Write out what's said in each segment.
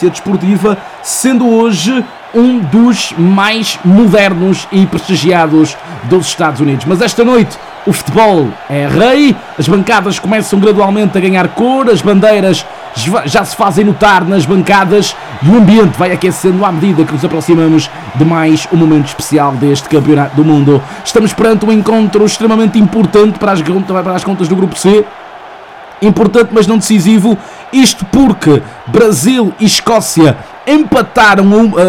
notícia desportiva, sendo hoje um dos mais modernos e prestigiados dos Estados Unidos. Mas esta noite o futebol é rei, as bancadas começam gradualmente a ganhar cor, as bandeiras já se fazem notar nas bancadas e o ambiente vai aquecendo à medida que nos aproximamos de mais um momento especial deste Campeonato do Mundo. Estamos perante um encontro extremamente importante para as contas do Grupo C. Importante, mas não decisivo, isto porque Brasil e Escócia empataram,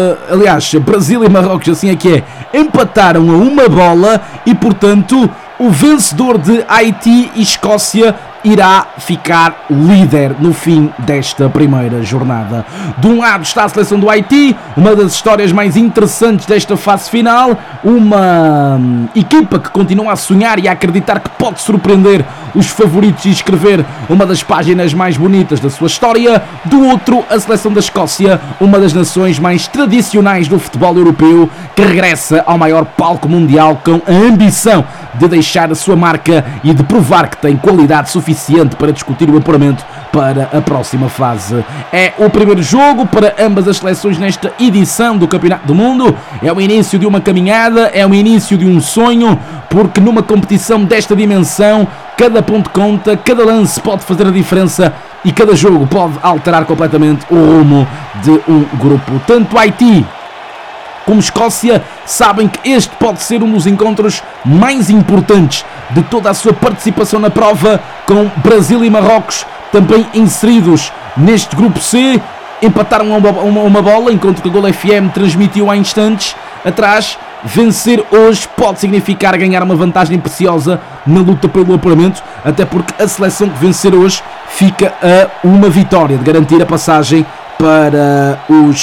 Brasil e Marrocos, assim é que é, empataram a uma bola e, portanto, o vencedor de Haiti e Escócia irá ficar líder no fim desta primeira jornada. De um lado está a seleção do Haiti, uma das histórias mais interessantes desta fase final, uma equipa que continua a sonhar e a acreditar que pode surpreender os favoritos e escrever uma das páginas mais bonitas da sua história. Do outro, a seleção da Escócia, uma das nações mais tradicionais do futebol europeu, que regressa ao maior palco mundial com a ambição de deixar a sua marca e de provar que tem qualidade suficiente para discutir o apuramento para a próxima fase. É o primeiro jogo para ambas as seleções nesta edição do Campeonato do Mundo. É o início de uma caminhada, é o início de um sonho, porque numa competição desta dimensão, cada ponto conta, cada lance pode fazer a diferença e cada jogo pode alterar completamente o rumo de um grupo. Tanto Haiti como Escócia sabem que este pode ser um dos encontros mais importantes de toda a sua participação na prova, com Brasil e Marrocos também inseridos neste grupo C. Empataram uma bola, enquanto que a Gol FM transmitiu há instantes atrás. Vencer hoje pode significar ganhar uma vantagem preciosa na luta pelo apuramento, até porque a seleção que vencer hoje fica a uma vitória de garantir a passagem para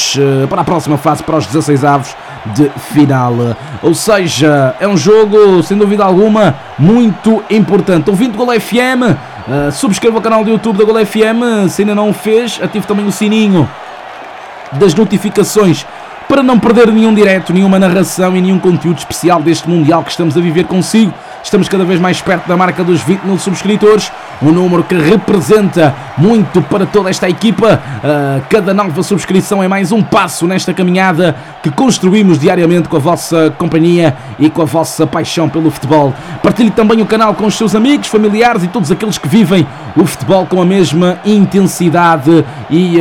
a próxima fase, para os 16avos de final. Ou seja, é um jogo, sem dúvida alguma, muito importante. Ouvindo Gol FM, subscreva o canal do YouTube da Gol FM, se ainda não o fez, ative também o sininho das notificações para não perder nenhum direto, nenhuma narração e nenhum conteúdo especial deste Mundial que estamos a viver consigo. Estamos cada vez mais perto da marca dos 20 mil subscritores, um número que representa muito para toda esta equipa. Cada nova subscrição é mais um passo nesta caminhada que construímos diariamente com a vossa companhia e com a vossa paixão pelo futebol. Partilhe também o canal com os seus amigos, familiares e todos aqueles que vivem o futebol com a mesma intensidade e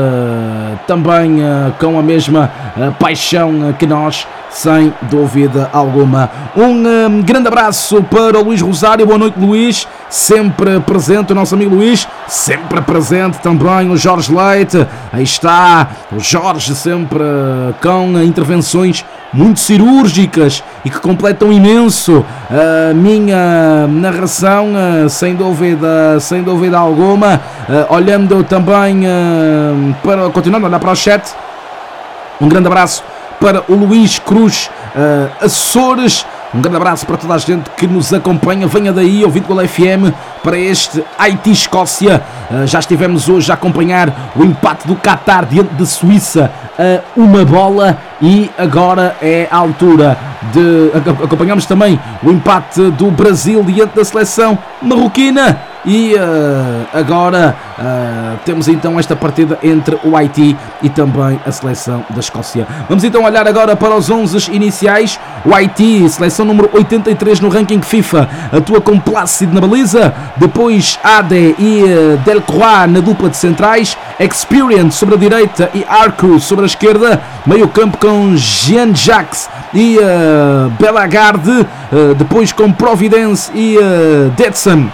também com a mesma paixão que nós, sem dúvida alguma. Um grande abraço para o Luís Rosário. Boa noite, Luís, sempre presente, o nosso amigo Luís, sempre presente também o Jorge Leite. Aí está o Jorge, sempre com intervenções muito cirúrgicas e que completam imenso a minha narração, sem dúvida alguma. Olhando também continuando a olhar para o chat, um grande abraço para o Luís Cruz Açores. Um grande abraço para toda a gente que nos acompanha. Venha daí, ouvindo Gol FM, para este Haiti-Escócia. Já estivemos hoje a acompanhar o empate do Qatar diante de Suíça a uma bola e agora é a altura de... Acompanhamos também o empate do Brasil diante da seleção marroquina. E agora temos então esta partida entre o Haiti e também a seleção da Escócia. Vamos então olhar agora para os 11 iniciais. O Haiti, seleção número 83 no ranking FIFA, atua com Plácido na baliza, depois Ade e Delcroix na dupla de centrais, Experience sobre a direita e Arco sobre a esquerda, meio campo com Jean-Jacques e Belagarde, depois com Providence e Detson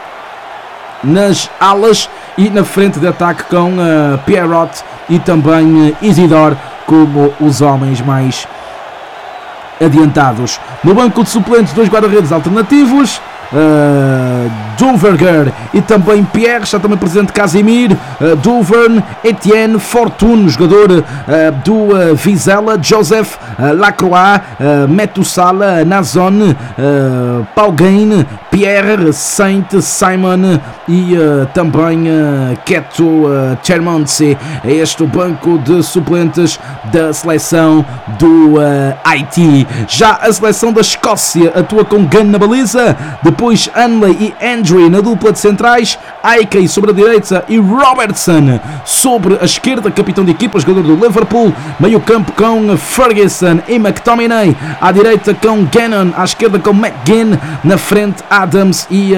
nas alas e na frente de ataque com Pierrot e também Isidore como os homens mais adiantados. No banco de suplentes, dois guarda-redes alternativos, Duverger e também Pierre, está também presente Casimir, Duvern, Etienne, Fortune, jogador do Vizela, Joseph Lacroix, Metusala, Nazon, Paugain, Pierre, Saint, Simon e também Keto Chermonce. É este o banco de suplentes da seleção do Haiti. Já a seleção da Escócia atua com Gunn na baliza, depois depois Hanley e Andrew na dupla de centrais, Ake sobre a direita e Robertson sobre a esquerda, capitão de equipa, jogador do Liverpool. Meio campo com Ferguson e McTominay, à direita com Gannon, à esquerda com McGinn, na frente Adams e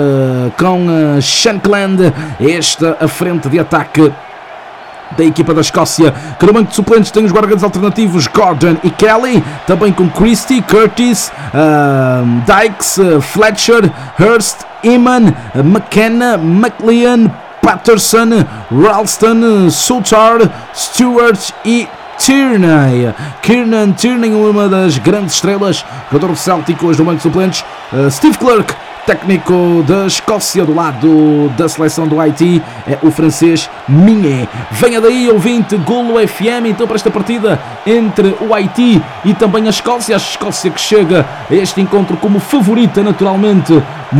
com Shankland. Esta a frente de ataque da equipa da Escócia, que no banco de suplentes tem os guarda-redes alternativos Gordon e Kelly, também com Christie, Curtis, Dykes, Fletcher, Hurst, Eman, McKenna, McLean, Patterson, Ralston, Soutar, Stewart e Tierney. Kieran Tierney, uma das grandes estrelas, jogador do Celtic, hoje no banco de suplentes. Steve Clarke, técnico da Escócia, do lado da seleção do Haiti, é o francês Migné. Venha daí, ouvinte, Golo FM, então para esta partida entre o Haiti e também a Escócia que chega a este encontro como favorita naturalmente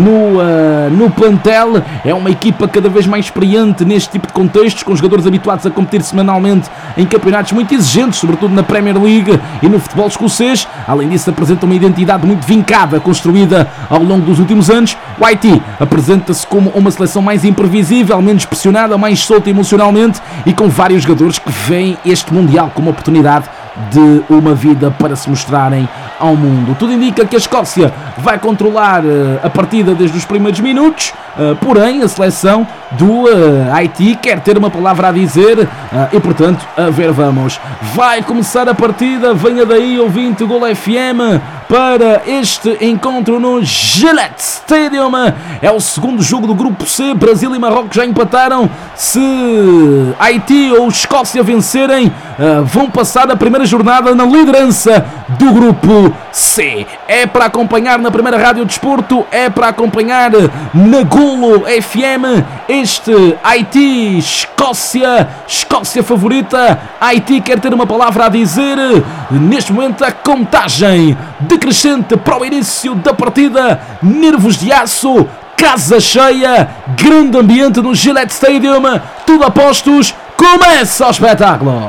no plantel. É uma equipa cada vez mais experiente neste tipo de contextos, com jogadores habituados a competir semanalmente em campeonatos muito exigentes, sobretudo na Premier League e no futebol escocês. Além disso, apresenta uma identidade muito vincada, construída ao longo dos últimos anos. O Haiti apresenta-se como uma seleção mais imprevisível, menos pressionada, mais solta emocionalmente e com vários jogadores que veem este Mundial como oportunidade de uma vida para se mostrarem ao mundo. Tudo indica que a Escócia vai controlar a partida desde os primeiros minutos, porém a seleção do Haiti quer ter uma palavra a dizer e portanto a ver vamos. Vai começar a partida, venha daí ouvinte Golo FM para este encontro no Gillette Stadium. É o segundo jogo do grupo C, Brasil e Marrocos já empataram. Se Haiti ou Escócia vencerem, vão passar a primeira jornada na liderança do grupo C. É para acompanhar na primeira Rádio Desporto, é para acompanhar na Golo FM este Haiti-Escócia, Escócia favorita. Haiti quer ter uma palavra a dizer. Neste momento a contagem decrescente para o início da partida, nervos de aço, casa cheia, grande ambiente no Gillette Stadium, tudo a postos, começa o espetáculo.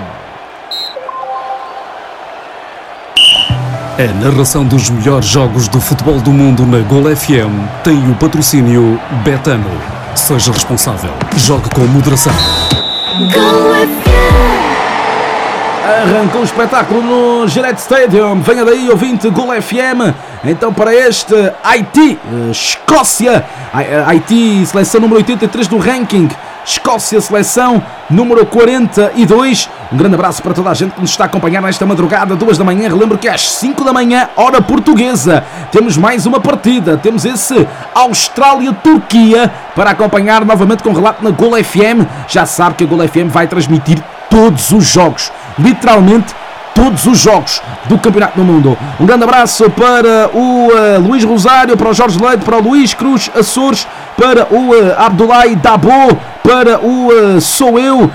A narração dos melhores jogos do futebol do mundo na Golo FM tem o patrocínio Betano. Seja responsável. Jogue com moderação. Golo FM. Arrancou o espetáculo no Gillette Stadium. Venha daí, ouvinte Golo FM. Então para este Haiti, Escócia. Haiti, seleção número 83 do ranking. Escócia, seleção número 42. Um grande abraço para toda a gente que nos está a acompanhar nesta madrugada, 2 da manhã. Relembro que às 5 da manhã, hora portuguesa, temos mais uma partida. Temos esse Austrália-Turquia para acompanhar novamente com relato na Golo FM. Já sabe que a Golo FM vai transmitir todos os jogos, literalmente todos os jogos do Campeonato do Mundo. Um grande abraço para o Luís Rosário, para o Jorge Leite, para o Luís Cruz Açores, para o Abdoulaye Dabo, para o Sou Eu,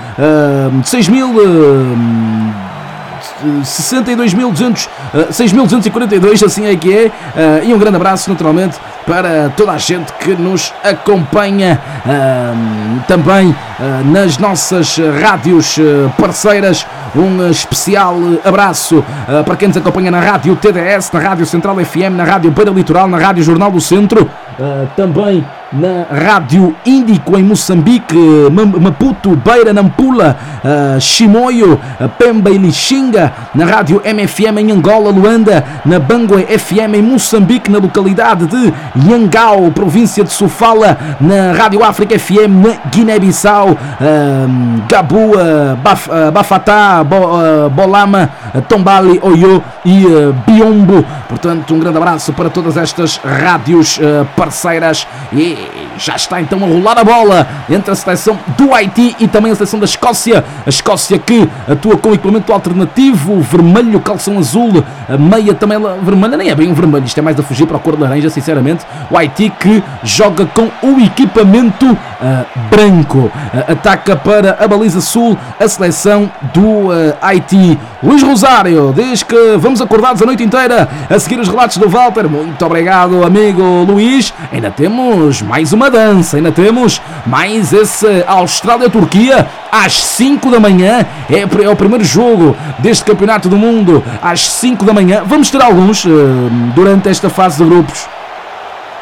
6.242, assim é que é. E um grande abraço naturalmente para toda a gente que nos acompanha também nas nossas rádios parceiras. Um especial abraço para quem nos acompanha na Rádio TDS, na Rádio Central FM, na Rádio Beira Litoral, na Rádio Jornal do Centro, também na Rádio Índico em Moçambique, Maputo, Beira, Nampula, Chimoio, Pemba e Lixinga, na Rádio MFM em Angola, Luanda, na Bangue FM em Moçambique, na localidade de Nhangao, província de Sofala, na Rádio África FM na Guiné-Bissau, Gabu, Bafatá, Bolama, Tombali, Oyo e Biombo. Portanto, um grande abraço para todas estas rádios parceiras. E já está então a rolar a bola entre a seleção do Haiti e também a seleção da Escócia. A Escócia que atua com equipamento alternativo, vermelho, calção azul, a meia também vermelha, nem é bem um vermelho, isto é mais a fugir para a cor de laranja, sinceramente. O Haiti que joga com o equipamento branco. Ataca para a baliza sul a seleção do Haiti. Luís Rosário diz que vamos acordados a noite inteira a seguir os relatos do Walter. Muito obrigado, amigo Luís. Ainda temos mais uma dança, ainda temos mais esse Austrália-Turquia às 5 da manhã. É o primeiro jogo deste Campeonato do Mundo às 5 da manhã. Vamos ter alguns durante esta fase de grupos.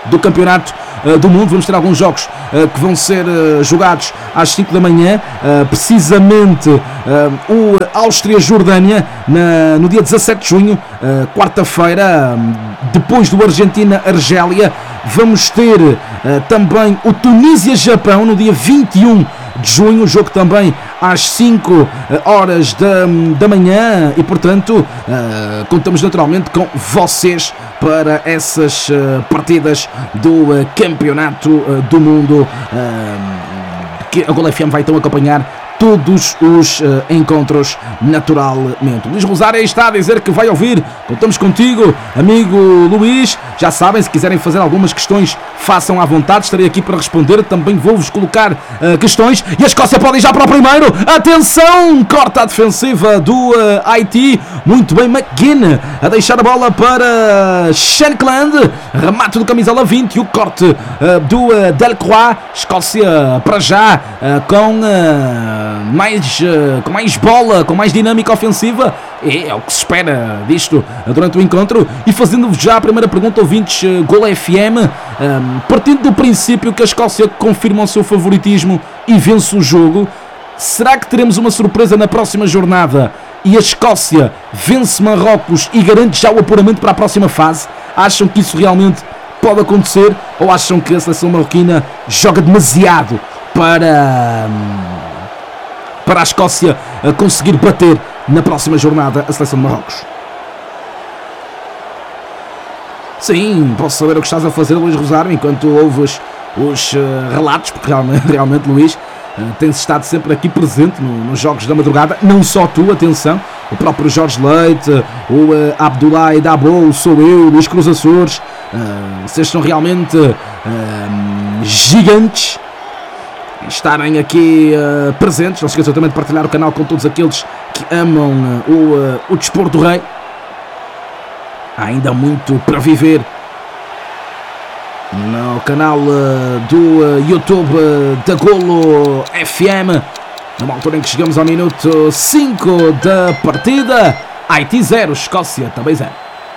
do Campeonato do Mundo. Vamos ter alguns jogos que vão ser jogados às 5 da manhã, precisamente o Áustria-Jordânia no dia 17 de junho, quarta-feira, depois do Argentina-Argélia. Vamos ter também o Tunísia-Japão no dia 21 de junho, jogo também às 5 horas da manhã, e portanto contamos naturalmente com vocês para essas partidas do Campeonato do Mundo, que a Gol FM vai então acompanhar todos os encontros naturalmente. Luís Rosário aí está a dizer que vai ouvir. Contamos contigo, amigo Luís. Já sabem, se quiserem fazer algumas questões, façam à vontade, estarei aqui para responder. Também vou-vos colocar questões. E a Escócia pode ir já para o primeiro. Atenção, corta a defensiva do Haiti. Muito bem, McGinn a deixar a bola para Shankland. Remate do camisola 20 e o corte do Delcroix. Escócia para já com mais bola, com mais dinâmica ofensiva. É o que se espera disto durante o encontro. E fazendo-vos já a primeira pergunta, ouvintes Gol FM, partindo do princípio que a Escócia confirma o seu favoritismo e vence o jogo, será que teremos uma surpresa na próxima jornada e a Escócia vence Marrocos e garante já o apuramento para a próxima fase? Acham que isso realmente pode acontecer, ou acham que a seleção marroquina joga demasiado para a Escócia conseguir bater na próxima jornada a seleção de Marrocos? Sim, posso saber o que estás a fazer, Luís Rosário, enquanto ouves os relatos, porque realmente Luís, tens estado sempre aqui presente nos jogos da madrugada. Não só tu, atenção, o próprio Jorge Leite, o Abdoulaye Dabo, o sou eu, Luís Cruz Açores. Vocês são realmente gigantes estarem aqui presentes. Não se esqueçam também de partilhar o canal com todos aqueles que amam o desporto do rei. Há ainda muito para viver no canal do YouTube da Golo FM, numa altura em que chegamos ao minuto 5 da partida. Haiti 0, Escócia também 0.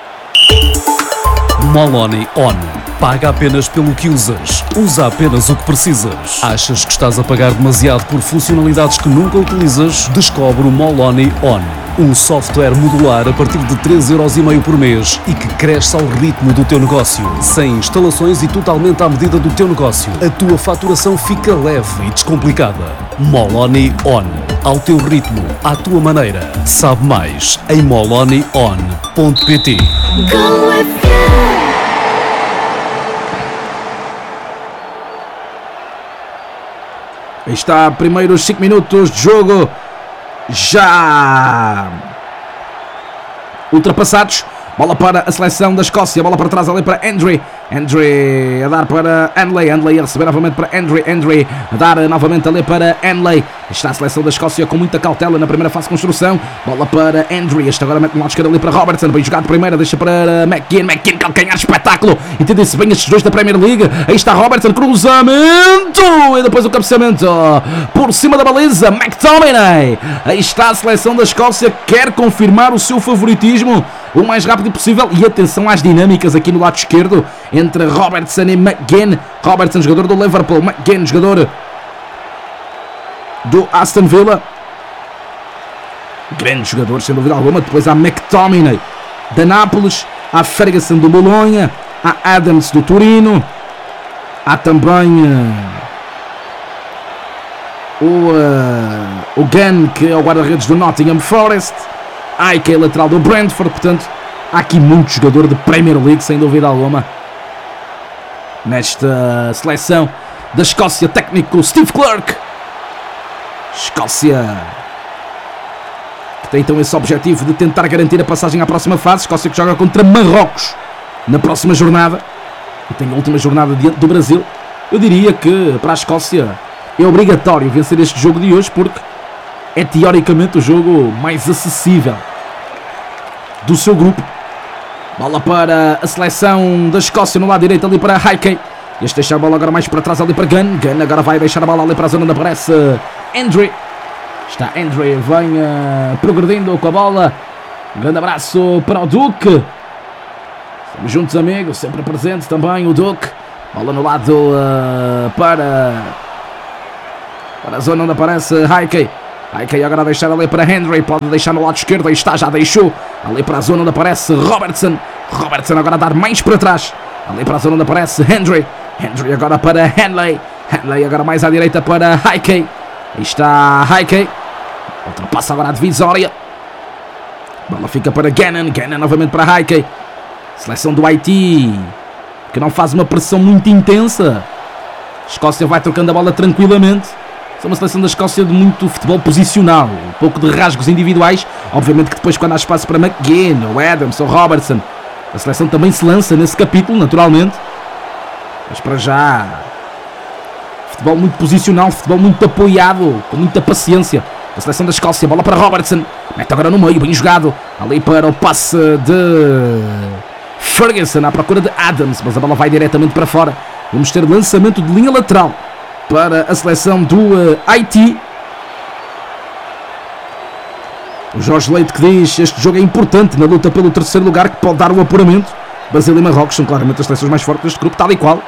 Moloney On. Paga apenas pelo que usas. Usa apenas o que precisas. Achas que estás a pagar demasiado por funcionalidades que nunca utilizas? Descobre o Moloney On. Um software modular a partir de 3,5€ por mês e que cresce ao ritmo do teu negócio. Sem instalações e totalmente à medida do teu negócio. A tua faturação fica leve e descomplicada. Moloney On. Ao teu ritmo, à tua maneira. Sabe mais em moloneyon.pt. Go FM. Aí está, primeiros 5 minutos de jogo já ultrapassados. Bola para a seleção da Escócia, bola para trás ali para Andre a dar para Hanley a receber novamente para Andre a dar novamente ali para Hanley. Está a seleção da Escócia com muita cautela na primeira fase de construção. Bola para Andre, este agora mete no lado esquerdo ali para Robertson, bem jogado de primeira, deixa para McGinn, calcanhar, espetáculo, entendem-se bem estes dois da Premier League. Aí está Robertson, cruzamento e depois o cabeceamento por cima da baliza, McTominay. Aí está a seleção da Escócia, quer confirmar o seu favoritismo o mais rápido possível. E atenção às dinâmicas aqui no lado esquerdo entre Robertson e McGinn. Robertson, jogador do Liverpool, McGinn, jogador do Aston Villa. Grande jogador, sem dúvida alguma. Depois há McTominay da Nápoles, há Ferguson do Bolonha, há Adams do Turino, há também o Gunn, que é o guarda-redes do Nottingham Forest, que é lateral do Brentford. Portanto, há aqui muito jogador de Premier League, sem dúvida alguma, nesta seleção da Escócia. Técnico Steve Clarke. Escócia que tem então esse objetivo de tentar garantir a passagem à próxima fase. Escócia que joga contra Marrocos na próxima jornada e tem a última jornada diante do Brasil. Eu diria que para a Escócia é obrigatório vencer este jogo de hoje, porque é teoricamente o jogo mais acessível do seu grupo. Bola para a seleção da Escócia no lado direito ali para Haikey. Este deixa a bola agora mais para trás ali para Gunn. Gunn agora vai deixar a bola ali para a zona onde aparece Andre. Está Andre, vem progredindo com a bola. Um grande abraço para o Duque. Estamos juntos, amigos, sempre presente também o Duque. Bola no lado para a zona onde aparece Haikei. Haikei agora a deixar ali para Henry, pode deixar no lado esquerdo, aí está, já deixou. Ali para a zona onde aparece Robertson. Robertson agora a dar mais para trás. Ali para a zona onde aparece Henry. Henry agora para Henley. Henley agora mais à direita para Haikei. Aí está Haikei. Ultrapassa agora a divisória. Bola fica para Gannon. Gannon novamente para Haikei. Seleção do Haiti, que não faz uma pressão muito intensa. A Escócia vai trocando a bola tranquilamente. É uma seleção da Escócia de muito futebol posicional, um pouco de rasgos individuais. Obviamente que depois, quando há espaço para McGinn, ou Adams, ou Robertson, a seleção também se lança nesse capítulo, naturalmente. Mas para já, futebol muito posicional, futebol muito apoiado, com muita paciência. A seleção da Escócia, bola para Robertson, mete agora no meio, bem jogado. Ali para o passe de Ferguson à procura de Adams, mas a bola vai diretamente para fora. Vamos ter lançamento de linha lateral para a seleção do Haiti. O Jorge Leite que diz: este jogo é importante na luta pelo terceiro lugar, que pode dar o apuramento. Brasil e Marrocos são claramente as seleções mais fortes deste grupo, tal e qual,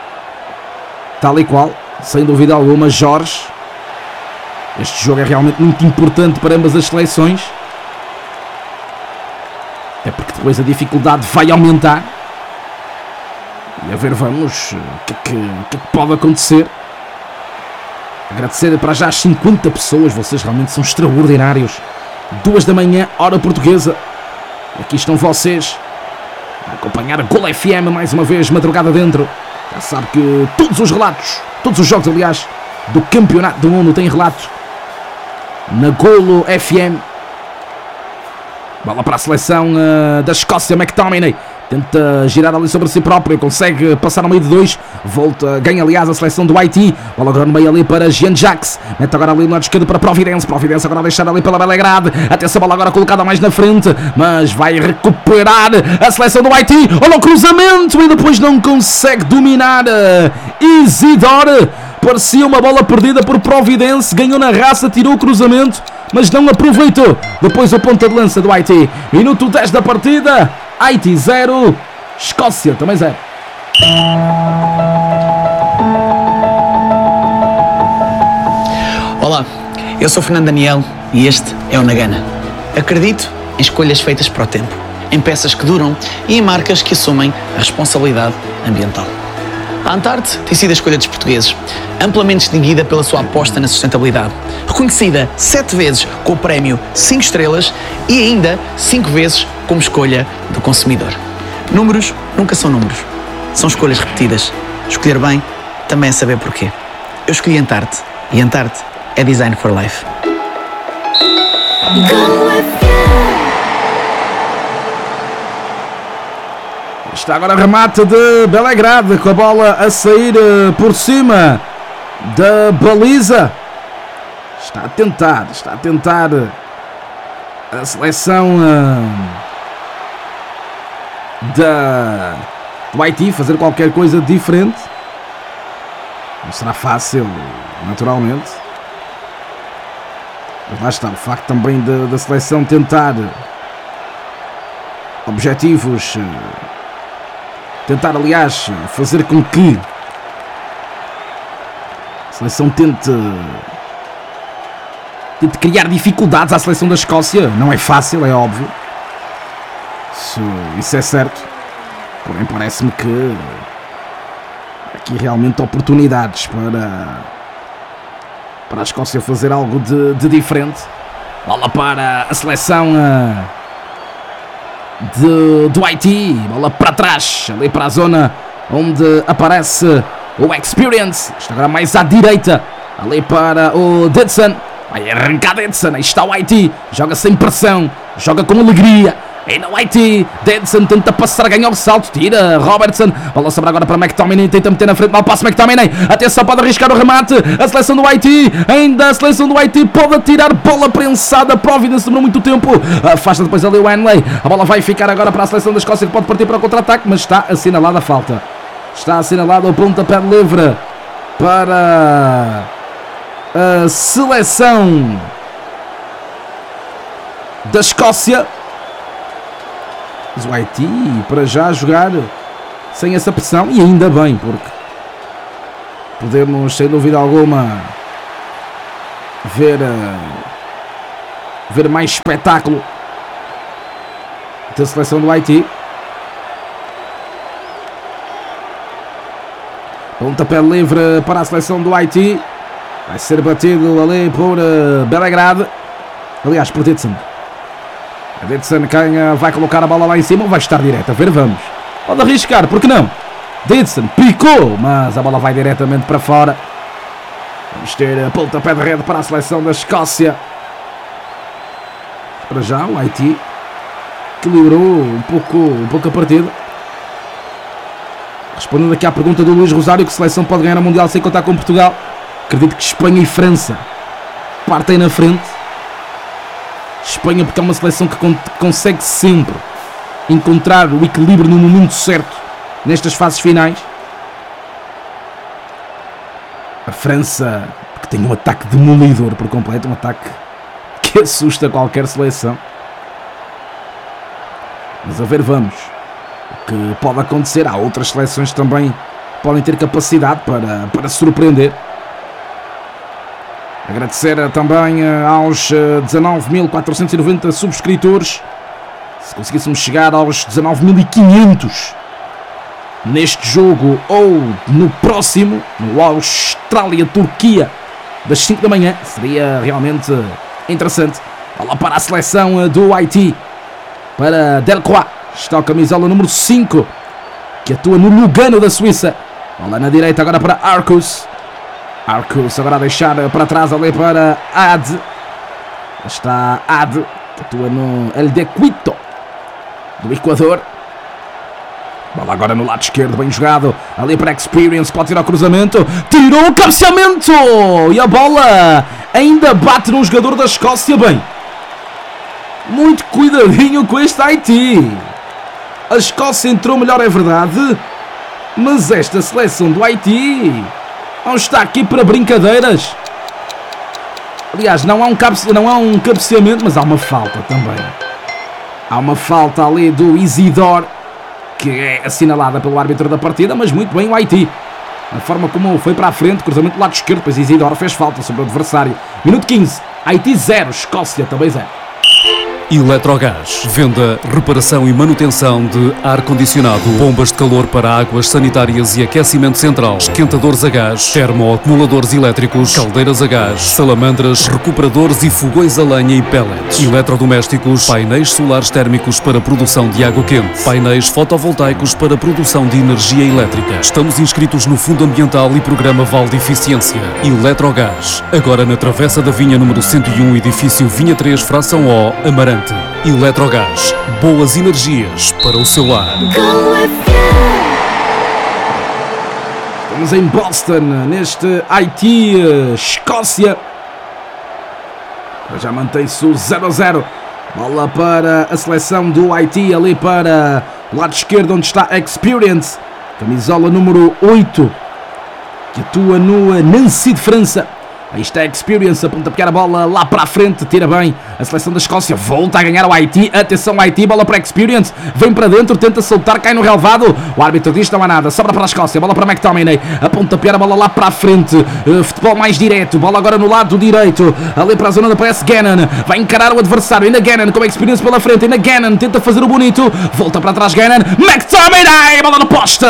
sem dúvida alguma. Jorge, este jogo é realmente muito importante para ambas as seleções, até porque depois a dificuldade vai aumentar. E a ver, vamos, o que é que pode acontecer. Agradecer para já as 50 pessoas, vocês realmente são extraordinários. 2 da manhã, hora portuguesa. Aqui estão vocês a acompanhar a Golo FM mais uma vez, madrugada dentro. Já sabe que todos os relatos, todos os jogos, aliás, do Campeonato do Mundo têm relato na Golo FM. Bola para a seleção da Escócia. McTominay tenta girar ali sobre si próprio, consegue passar no meio de 2, volta, ganha aliás a seleção do Haiti. Bola agora no meio ali para Jean-Jacques, mete agora ali no lado esquerdo para Providence. Providence agora a deixar ali pela Belgrade, até essa bola agora colocada mais na frente, mas vai recuperar a seleção do Haiti. Olha o cruzamento e depois não consegue dominar Isidore. Parecia uma bola perdida por Providence, ganhou na raça, tirou o cruzamento, mas não aproveitou. Depois o ponta de lança do Haiti. Minuto 10 da partida. Haiti 0, Escócia também 0. Olá, eu sou Fernando Daniel e este é o Na Gana. Acredito em escolhas feitas para o tempo, em peças que duram e em marcas que assumem a responsabilidade ambiental. A Antarte tem sido a escolha dos portugueses, amplamente distinguida pela sua aposta na sustentabilidade, reconhecida 7 vezes com o prémio 5 estrelas e ainda 5 vezes como escolha do consumidor. Números nunca são números, são escolhas repetidas. Escolher bem também é saber porquê. Eu escolhi Antarte e Antarte é Design for Life. Está agora remate de Belgrade, com a bola a sair por cima da baliza. Está a tentar a seleção do Haiti fazer qualquer coisa diferente. Não será fácil, naturalmente. Mas lá está, o facto também da seleção tentar objetivos, tentar, aliás, fazer com que a seleção tente criar dificuldades à seleção da Escócia. Não é fácil, é óbvio. Isso é certo. Porém, parece-me que há aqui realmente oportunidades para a Escócia fazer algo de diferente. Bola para a seleção do Haiti. Bola para trás, ali para a zona onde aparece o Experience. Está agora mais à direita, ali para o Didson. Vai arrancar Didson, aí está o Haiti. Joga sem pressão, joga com alegria. E no Haiti, Didson tenta passar, ganha o salto, tira Robertson. Bola sobra agora para McTominay, tenta meter na frente, mal passo McTominay. Atenção, pode arriscar o remate. A seleção do Haiti, ainda a seleção do Haiti pode atirar, bola prensada. Providence demorou muito tempo, afasta depois ali o Henley. A bola vai ficar agora para a seleção da Escócia, que pode partir para o contra-ataque, mas está assinalada a falta. Está assinalado o pontapé livre para a seleção da Escócia. Mas o Haiti, para já, jogar sem essa pressão, e ainda bem, porque podemos, sem dúvida alguma, ver mais espetáculo da seleção do Haiti. Pontapé livre para a seleção do Haiti. Vai ser batido ali por Belgrade. Aliás, por Ditsen. Ditsen quem vai colocar a bola lá em cima ou vai estar direto? A ver, vamos. Pode arriscar, porque não? Ditsen picou, mas a bola vai diretamente para fora. Vamos ter pontapé de rede para a seleção da Escócia. Para já, o Haiti equilibrou um pouco a partida. Respondendo aqui à pergunta do Luís Rosário, que seleção pode ganhar o Mundial sem contar com Portugal? Acredito que Espanha e França partem na frente. Espanha porque é uma seleção que consegue sempre encontrar o equilíbrio no momento certo nestas fases finais. A França porque tem um ataque demolidor por completo, um ataque que assusta qualquer seleção. Mas a ver, vamos. O que pode acontecer, há outras seleções que também podem ter capacidade para surpreender. Agradecer também aos 19.490 subscritores. Se conseguíssemos chegar aos 19.500 neste jogo ou no próximo, no Austrália-Turquia, das 5 da manhã, seria realmente interessante. Olha lá para a seleção do Haiti, para Delcroix, está a camisola número 5, que atua no Lugano da Suíça. Olha na direita agora para Arcus. Arcus agora a deixar para trás ali para Ad. Está Ad, que atua no El de Quito do Equador. Bola agora no lado esquerdo, bem jogado. Ali para Experience, pode tirar o cruzamento. Tirou o cabeceamento! E a bola ainda bate num jogador da Escócia. Bem, muito cuidadinho com este Haiti. A Escócia entrou melhor, é verdade, mas esta seleção do Haiti não está aqui para brincadeiras. Aliás, não há um cabeceamento, mas há uma falta também. Há uma falta ali do Isidore, que é assinalada pelo árbitro da partida, mas muito bem o Haiti. A forma como foi para a frente, cruzamento do lado esquerdo, depois Isidore fez falta sobre o adversário. Minuto 15, Haiti 0, Escócia também 0. Eletrogás. Venda, reparação e manutenção de ar-condicionado, bombas de calor para águas sanitárias e aquecimento central, esquentadores a gás, termoacumuladores elétricos, caldeiras a gás, salamandras, recuperadores e fogões a lenha e pellets, eletrodomésticos, painéis solares térmicos para produção de água quente, painéis fotovoltaicos para produção de energia elétrica. Estamos inscritos no Fundo Ambiental e Programa Val de Eficiência. Eletrogás. Agora na Travessa da Vinha número 101, edifício Vinha 3, fração O, Amarante. Eletrogás, boas energias para o seu lar. Estamos em Boston, neste Haiti, Escócia. Já mantém-se o 0-0. Bola para a seleção do Haiti, ali para o lado esquerdo, onde está Experience, camisola número 8, que atua no Nancy de França. Aí está a Experience, a pontapear a bola lá para a frente, tira bem a seleção da Escócia, volta a ganhar o Haiti, atenção Haiti, bola para a Experience, vem para dentro, tenta soltar, cai no relevado, o árbitro diz não há nada, sobra para a Escócia, bola para McTominay, a pontapear a bola lá para a frente, futebol mais direto, bola agora no lado direito, ali para a zona da PS Gannon, vai encarar o adversário, ainda Gannon com a Experience pela frente, ainda Gannon tenta fazer o bonito, volta para trás Gannon, McTominay, bola no poste,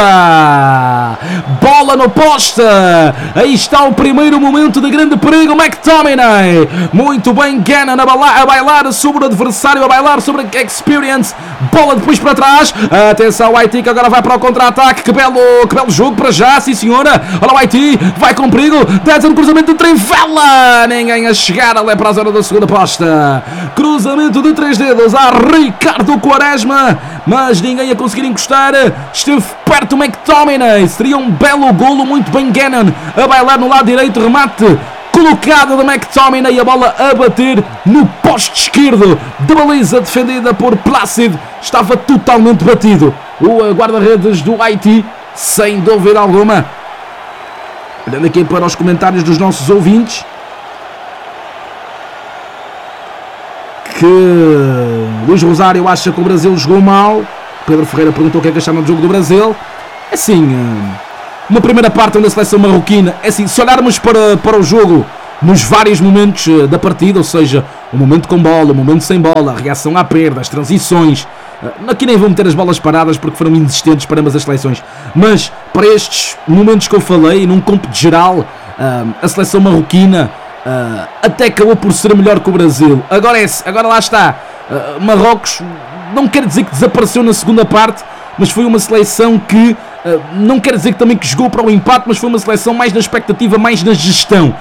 aí está o primeiro momento de grande de perigo, McTominay, muito bem Gannon a bailar sobre o adversário, a bailar sobre a Experience, bola depois para trás, atenção o Haiti que agora vai para o contra-ataque, que belo jogo para já, sim senhora, olha o Haiti, vai com perigo, desce no cruzamento de Trivela, ninguém a chegar ali para a zona da segunda posta, cruzamento de 3 dedos a Ricardo Quaresma, mas ninguém a conseguir encostar, esteve perto o McTominay, seria um belo golo, muito bem Gannon a bailar no lado direito, remate colocada da McTominay, a bola a bater no poste esquerdo da baliza defendida por Plácido, estava totalmente batido o guarda-redes do Haiti, sem dúvida alguma. Olhando aqui para os comentários dos nossos ouvintes, que Luís Rosário acha que o Brasil jogou mal. Pedro Ferreira perguntou o que é que acharam do jogo do Brasil. Assim, uma primeira parte onde a seleção marroquina, assim, se olharmos para o jogo nos vários momentos da partida, ou seja, o momento com bola, o momento sem bola, a reação à perda, as transições, aqui nem vou meter as bolas paradas porque foram inexistentes para ambas as seleções, mas para estes momentos que eu falei, num cômputo geral, a seleção marroquina até acabou por ser melhor que o Brasil. Agora lá está, Marrocos não quer dizer que desapareceu na segunda parte, mas foi uma seleção que não quer dizer que também que jogou para o empate, mas foi uma seleção mais na expectativa, mais na gestão,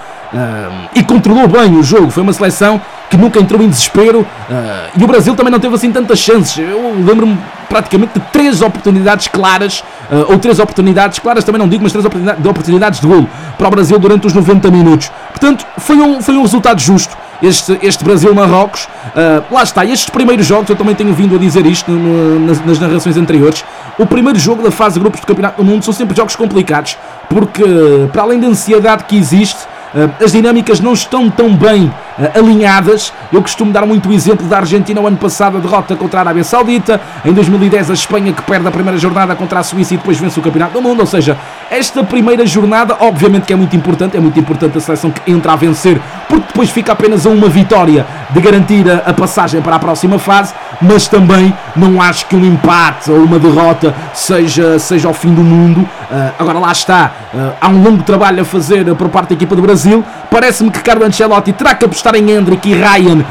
e controlou bem o jogo. Foi uma seleção que nunca entrou em desespero, e o Brasil também não teve assim tantas chances. Eu lembro-me praticamente de 3 oportunidades claras, ou 3 oportunidades claras também não digo, mas 3 oportunidades de golo para o Brasil durante os 90 minutos. Portanto, foi um resultado justo este Brasil-Marrocos. Lá está, estes primeiros jogos, eu também tenho vindo a dizer isto nas narrações anteriores, o primeiro jogo da fase de grupos do Campeonato do Mundo são sempre jogos complicados, porque para além da ansiedade que existe, as dinâmicas não estão tão bem alinhadas. Eu costumo dar muito o exemplo da Argentina o ano passado, a derrota contra a Arábia Saudita, em 2010 a Espanha que perde a primeira jornada contra a Suíça e depois vence o Campeonato do Mundo. Ou seja, esta primeira jornada obviamente que é muito importante a seleção que entra a vencer, porque depois fica apenas a uma vitória de garantir a passagem para a próxima fase, mas também não acho que um empate ou uma derrota seja o fim do mundo. Agora lá está, há um longo trabalho a fazer por parte da equipa do Brasil. Parece-me que Carlo Ancelotti terá que apostar em Endrick e Ryan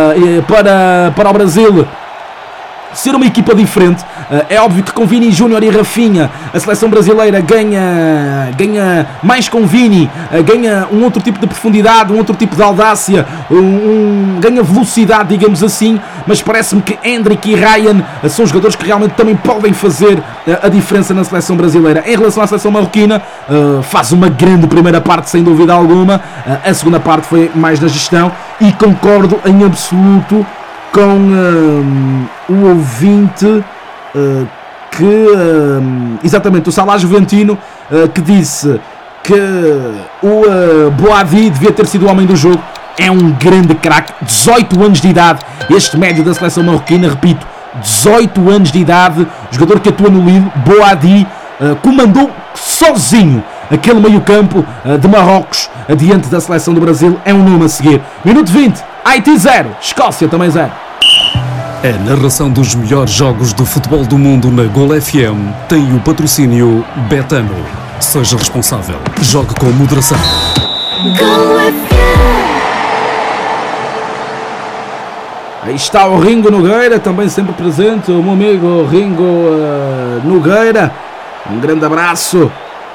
para o Brasil ser uma equipa diferente. É óbvio que com Vini Júnior e Rafinha a seleção brasileira ganha mais com Vini, ganha um outro tipo de profundidade, um outro tipo de audácia, ganha velocidade, digamos assim, mas parece-me que Endrick e Ryan são jogadores que realmente também podem fazer a diferença na seleção brasileira. Em relação à seleção marroquina, faz uma grande primeira parte sem dúvida alguma, a segunda parte foi mais na gestão, e concordo em absoluto com o ouvinte exatamente, o Salah Juventino, que disse que o Boadi devia ter sido o homem do jogo. É um grande craque, 18 anos de idade, este médio da seleção marroquina, repito, 18 anos de idade, jogador que atua no Lille. Boadi comandou sozinho aquele meio campo de Marrocos diante da seleção do Brasil. É um nome a seguir. Minuto 20, Haiti 0, Escócia também 0. A narração dos melhores jogos do futebol do mundo na Gol FM tem o patrocínio Betano. Seja responsável. Jogue com moderação. Go FM. Aí está o Ringo Nogueira, também sempre presente, o meu amigo Ringo Nogueira. Um grande abraço.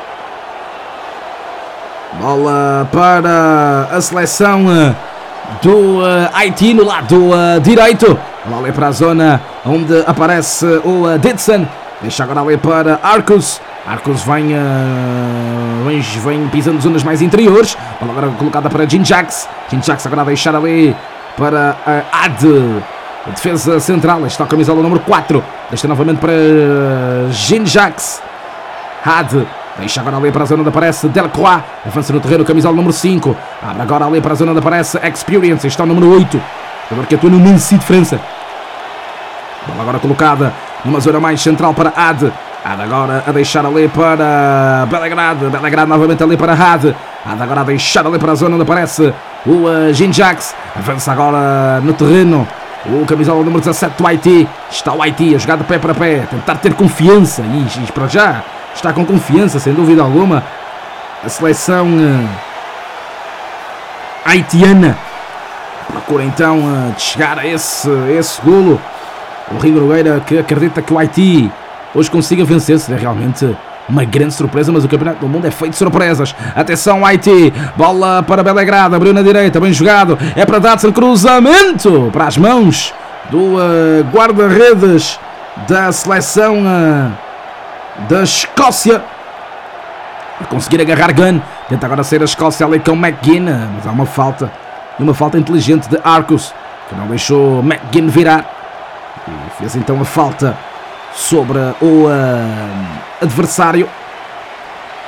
Bola para a seleção do Haiti no lado direito. Bola ali para a zona onde aparece o Ditson. Deixa agora ali para Arcos. Arcos vem pisando zonas mais interiores. Bola agora colocada para Ginjax. Ginjax agora a deixar ali para Ad. A defesa central. Está a camisola número 4. Deixa novamente para Ginjax. Ad. Deixa agora ali para a zona onde aparece Delcroix. Avança no terreno, camisola número 5. Abre agora ali para a zona onde aparece Experience. Está o número 8. Jogador que atua no Nancy de França. Bola agora colocada numa zona mais central para Ad. Ad agora a deixar ali para Belgrade. Belgrade novamente ali para Ad. Ad agora a deixar ali para a zona onde aparece o Ginjax. Avança agora no terreno o camisola número 17 do Haiti. Está o Haiti a jogar de pé para pé. Tentar ter confiança. E para já está com confiança, sem dúvida alguma, a seleção haitiana. Procura então de chegar a esse golo. O Ringo Nogueira, que acredita que o Haiti hoje consiga vencer. Seria realmente uma grande surpresa, mas o Campeonato do Mundo é feito de surpresas. Atenção, Haiti, bola para Belgrade, abriu na direita, bem jogado, é para Datsun, cruzamento para as mãos do guarda-redes da seleção da Escócia. A conseguir agarrar Gunn, tenta agora sair a Escócia ali com McGinn, mas há uma falta inteligente de Arcos, que não deixou McGinn virar, e fez então a falta sobre o adversário.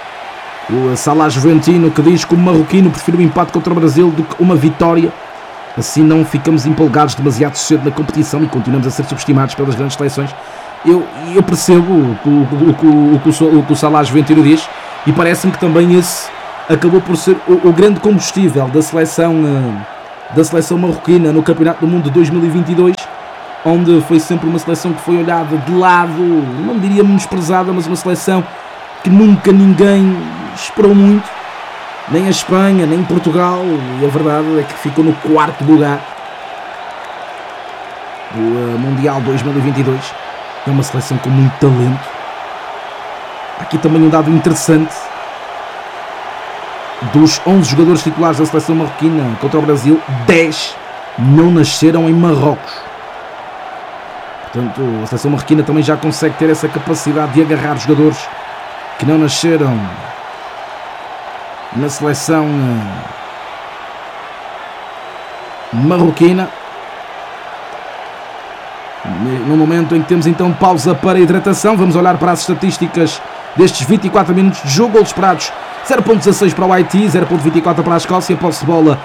O Salah Juventino, que diz que o marroquino prefere um empate contra o Brasil do que uma vitória. assim não ficamos empolgados demasiado cedo na competição e continuamos a ser subestimados pelas grandes seleções. Eu percebo o que o Salah Juventude diz, e parece-me que também esse acabou por ser o grande combustível da seleção marroquina no Campeonato do Mundo de 2022, onde foi sempre uma seleção que foi olhada de lado, não diria menosprezada, mas uma seleção que nunca ninguém esperou muito, nem a Espanha, nem Portugal, e a verdade é que ficou no 4º lugar do Mundial 2022. É uma seleção com muito talento. Aqui também um dado interessante: dos 11 jogadores titulares da seleção marroquina contra o Brasil, 10 não nasceram em Marrocos. Portanto, a seleção marroquina também já consegue ter essa capacidade de agarrar jogadores que não nasceram na seleção marroquina. No momento em que temos então pausa para a hidratação, vamos olhar para as estatísticas destes 24 minutos de jogo. Golos esperados 0.16 para o Haiti, 0.24 para a Escócia, posse de bola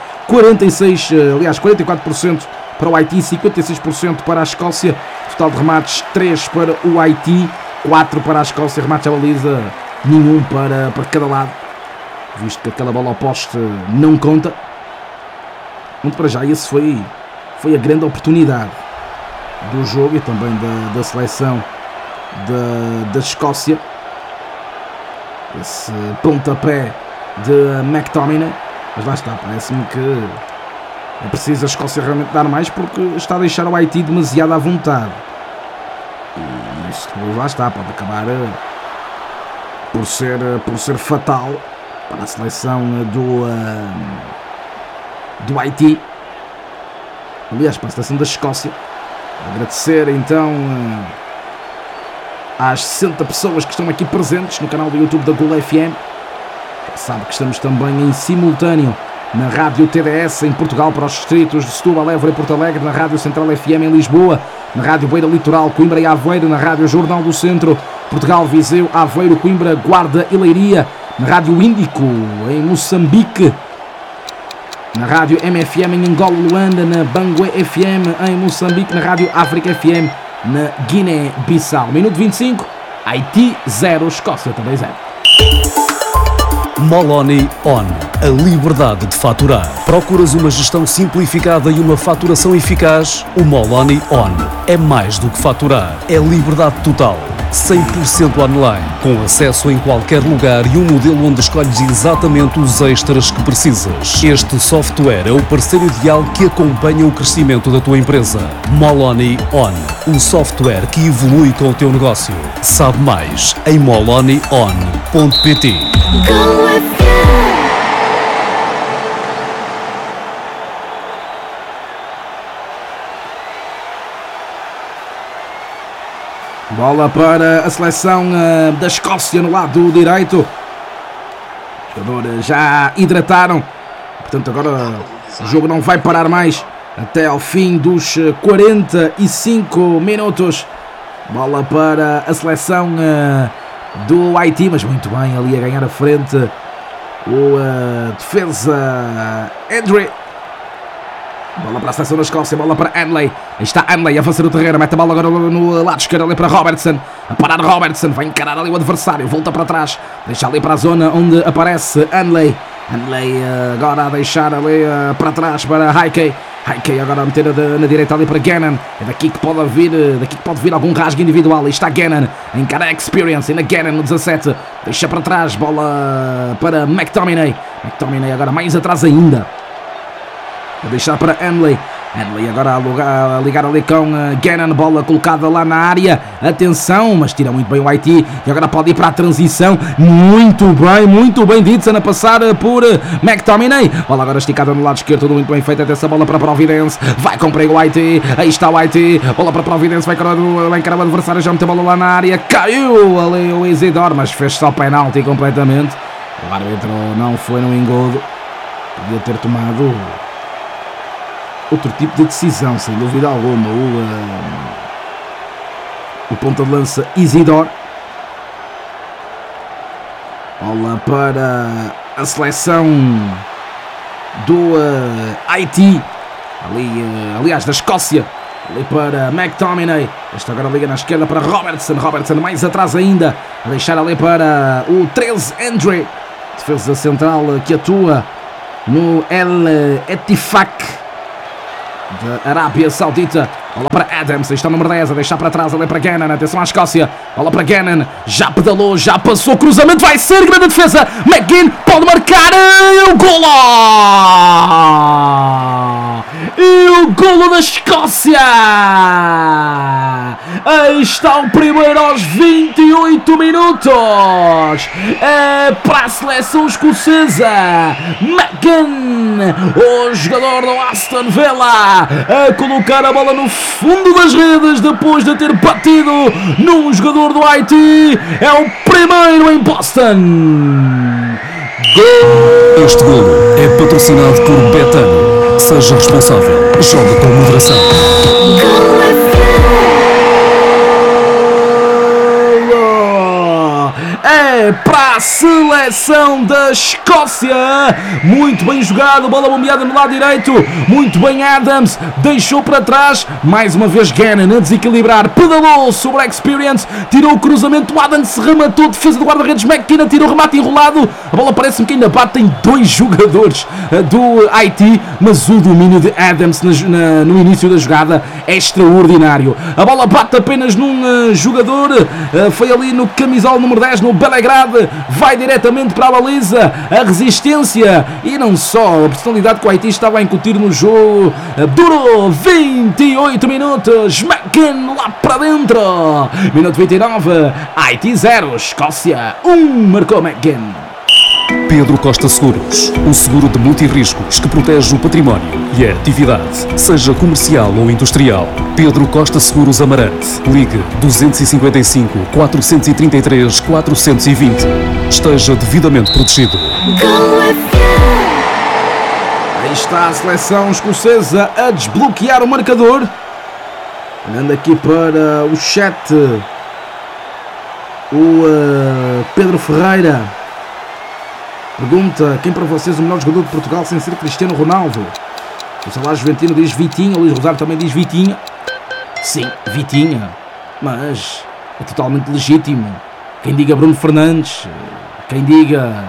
44% para o Haiti, 56% para a Escócia, total de remates 3 para o Haiti, 4 para a Escócia, remates à baliza nenhum para cada lado, visto que aquela bola ao poste não conta. Muito para já, esse foi a grande oportunidade do jogo e também da seleção da Escócia. Esse pontapé de McTominay, mas lá está, parece-me que é preciso a Escócia realmente dar mais, porque está a deixar o Haiti demasiado à vontade, e isso depois lá está, pode acabar por ser fatal para a seleção do Haiti, aliás para a seleção da Escócia. Agradecer então às 60 pessoas que estão aqui presentes no canal do YouTube da Gol FM. Sabe que estamos também em simultâneo na Rádio TDS em Portugal para os distritos de Setúbal, Évora e Porto Alegre, na Rádio Central FM em Lisboa, na Rádio Beira Litoral, Coimbra e Aveiro, na Rádio Jornal do Centro, Portugal, Viseu, Aveiro, Coimbra, Guarda e Leiria, na Rádio Índico em Moçambique, na Rádio MFM em Angola, Luanda, na Bangué FM em Moçambique, na Rádio África FM na Guiné-Bissau. Minuto 25, Haiti 0, Escócia também 0. Moloni On, a liberdade de faturar. Procuras uma gestão simplificada e uma faturação eficaz? O Moloni On é mais do que faturar, é liberdade total. 100% online, com acesso em qualquer lugar e um modelo onde escolhes exatamente os extras que precisas. Este software é o parceiro ideal que acompanha o crescimento da tua empresa. Moloni On, um software que evolui com o teu negócio. Sabe mais em molonion.pt. Go FM. Bola para a seleção da Escócia no lado direito. Os jogadores já hidrataram, portanto agora o jogo não vai parar mais até ao fim dos 45 minutos. Bola para a seleção do Haiti, mas muito bem ali a ganhar a frente o defesa Edry. Bola para a seleção da Escócia, bola para Hanley. Aí está Hanley a avançar o terreno, mete a bola agora no lado esquerdo ali para Robertson. A parar Robertson, vai encarar ali o adversário, volta para trás, deixa ali para a zona onde aparece Hanley. Hanley agora a deixar ali para trás para Haikey. Haikey agora a meter na direita ali para Gannon. É daqui que pode vir algum rasgo individual. Aí está Gannon a encarar a Experience, ainda Gannon no 17, deixa para trás, bola para McTominay. McTominay agora mais atrás ainda, a deixar para Hanley. Hanley agora a ligar ali com Gannon, bola colocada lá na área, atenção, mas tira muito bem o Haiti, e agora pode ir para a transição, muito bem Didson a passar por McTominay, bola agora esticada no lado esquerdo, tudo muito bem feito, até essa bola para Providence, vai com perigo o Haiti, aí está o Haiti, bola para Providence, vai encarar o adversário, já meteu a bola lá na área, caiu ali o Isidore, mas fez só penalti completamente. O árbitro não foi no engodo, podia ter tomado outro tipo de decisão, sem dúvida alguma. O ponta de lança Isidore. Bola para a seleção do Haiti. ali, aliás, da Escócia, ali para McTominay. Esta agora liga na esquerda para Robertson mais atrás ainda, a deixar ali para o 13 Andre, defesa central que atua no El Ettifaq da Arábia Saudita. Bola para Adams, está o número 10, a deixar para trás, ali para Gannon, atenção à Escócia, bola para Gannon, já pedalou, já passou, cruzamento, vai ser grande defesa, McGinn pode marcar, e o golo! E o golo da Escócia! Aí está o primeiro aos 28 minutos, para a seleção escocesa, McGinn, o jogador do Aston Villa, a colocar a bola no fundo das redes depois de ter batido num jogador do Haiti. É o primeiro em Boston. Gol! Este golo é patrocinado por Betano. Seja responsável. Joga com moderação. É para a seleção da Escócia. Muito bem jogado, bola bombeada no lado direito. Muito bem Adams, deixou para trás. Mais uma vez Gannon a desequilibrar. Pedalou sobre a Experience, tirou o cruzamento. Adams rematou, defesa do guarda-redes McKenna, tirou o remate enrolado. A bola parece-me que ainda bate em dois jogadores do Haiti, mas o domínio de Adams no início da jogada é extraordinário. A bola bate apenas num jogador, foi ali no camisol número 10, no Belgrade, vai diretamente para a baliza, a resistência e não só a personalidade que o Haiti estava a incutir no jogo. Durou 28 minutos, McGinn lá para dentro. Minuto 29, Haiti 0, Escócia 1, marcou McGinn. Pedro Costa Seguros, o seguro de multirriscos que protege o património e a atividade, seja comercial ou industrial. Pedro Costa Seguros Amarante. Ligue 255 433 420. Esteja devidamente protegido. Aí está a seleção escocesa a desbloquear o marcador. Olhando aqui para o chat, o Pedro Ferreira pergunta: quem para vocês o melhor jogador de Portugal sem ser Cristiano Ronaldo? O Salário Juventino diz Vitinha, o Luís Rosário também diz Vitinha. Sim, Vitinha, mas é totalmente legítimo. Quem diga Bruno Fernandes, quem diga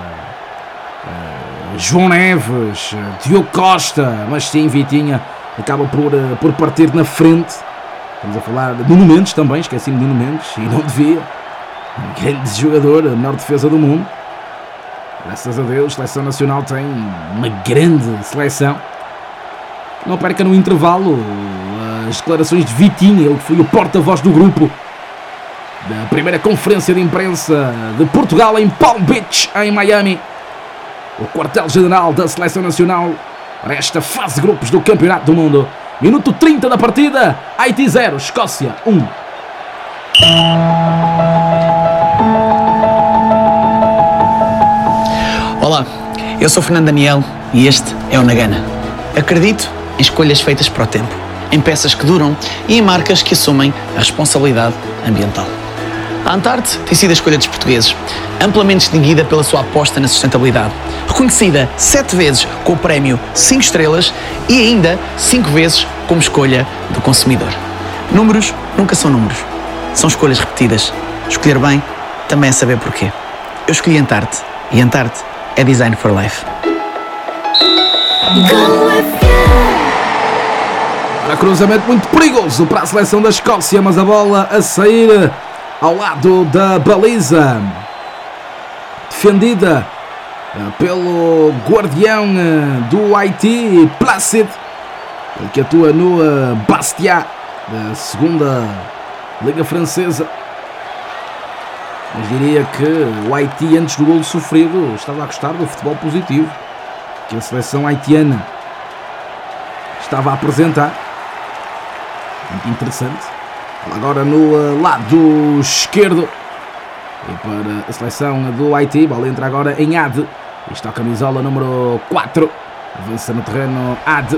João Neves, Diogo Costa, mas sim, Vitinha acaba por partir na frente. Estamos a falar de Nuno Mendes também, esqueci-me de Nuno Mendes e não devia. Grande jogador, a melhor defesa do mundo. Graças a Deus, a seleção nacional tem uma grande seleção. Não perca no intervalo as declarações de Vitinha, ele que foi o porta-voz do grupo da primeira conferência de imprensa de Portugal em Palm Beach, em Miami. O quartel-general da seleção nacional para esta fase de grupos do Campeonato do Mundo. Minuto 30 da partida, Haiti 0, Escócia 1. Olá, eu sou Fernando Daniel e este é o Na Gana. Acredito em escolhas feitas para o tempo, em peças que duram e em marcas que assumem a responsabilidade ambiental. A Antarte tem sido a escolha dos portugueses, amplamente distinguida pela sua aposta na sustentabilidade, reconhecida 7 vezes com o prémio 5 estrelas e ainda 5 vezes como escolha do consumidor. Números nunca são números, são escolhas repetidas. Escolher bem também é saber porquê. Eu escolhi Antarte e Antarte é Design for Life. Para cruzamento muito perigoso para a seleção da Escócia, mas a bola a sair ao lado da baliza, defendida pelo guardião do Haiti, Placid, ele que atua no Bastia, da segunda Liga Francesa. Mas diria que o Haiti, antes do golo sofrido, estava a gostar do futebol positivo que a seleção haitiana estava a apresentar. Muito interessante. Agora no lado esquerdo, e para a seleção do Haiti, bola entra agora em Ad. Está a camisola número 4, avança no terreno Ad.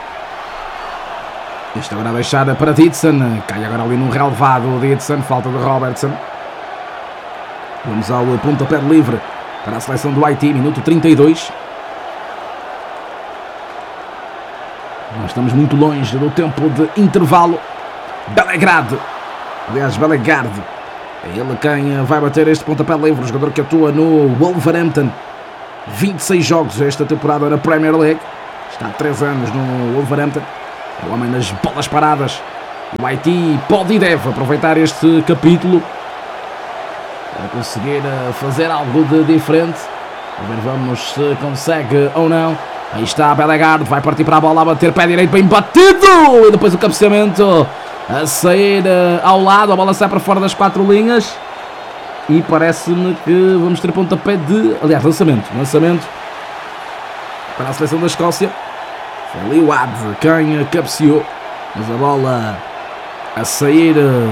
Está agora a deixar para Didson, cai agora ali num relevado Didson, falta de Robertson. Vamos ao pontapé livre para a seleção do Haiti, minuto 32. estamos muito longe do tempo de intervalo. Bellegarde, aliás, Bellegarde, é ele quem vai bater este pontapé livre, o jogador que atua no Wolverhampton. 26 jogos esta temporada na Premier League, está há 3 anos no Wolverhampton, é o homem das bolas paradas. O Haiti pode e deve aproveitar este capítulo para conseguir fazer algo de diferente. Vamos se consegue ou não. Aí está Bellegarde, vai partir para a bola, a bater, pé direito bem batido, e depois o cabeceamento a sair ao lado, a bola sai para fora das 4 linhas e parece-me que vamos ter pontapé de, aliás, lançamento para a seleção da Escócia. Foi ali o Ad quem cabeceou, mas a bola a sair